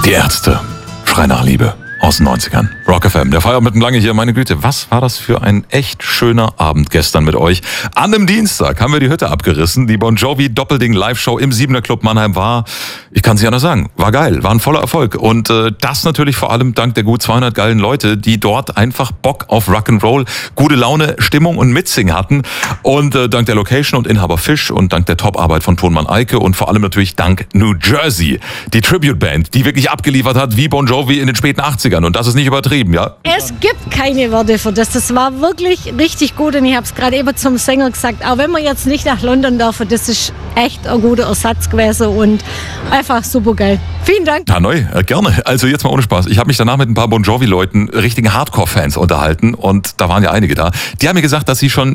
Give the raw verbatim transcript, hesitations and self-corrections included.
Die Ärzte. Schrei nach Liebe. Aus den neunzigern. Rock F M, der Feierabend mitten lange hier. Meine Güte, was war das für ein echt schöner Abend gestern mit euch. An einem Dienstag haben wir die Hütte abgerissen. Die Bon Jovi Doppelding Live-Show im Siebener Club Mannheim war, ich kann es ja nur sagen, war geil, war ein voller Erfolg. Und äh, das natürlich vor allem dank der gut zweihundert geilen Leute, die dort einfach Bock auf Rock'n'Roll, gute Laune, Stimmung und Mitsingen hatten. Und äh, dank der Location und Inhaber Fisch und dank der Top-Arbeit von Tonmann Eike und vor allem natürlich dank New Jersey, die Tribute-Band, die wirklich abgeliefert hat wie Bon Jovi in den späten achtzigern. Und das ist nicht übertrieben, ja? Es gibt keine Worte für das. Das war wirklich richtig gut und ich habe es gerade eben zum Sänger gesagt, auch wenn wir jetzt nicht nach London dürfen, das ist echt ein guter Ersatz gewesen und einfach super geil. Vielen Dank. Ja, neu, äh, gerne. Also jetzt mal ohne Spaß. Ich habe mich danach mit ein paar Bon Jovi-Leuten, richtigen Hardcore-Fans unterhalten und da waren ja einige da. Die haben mir gesagt, dass sie schon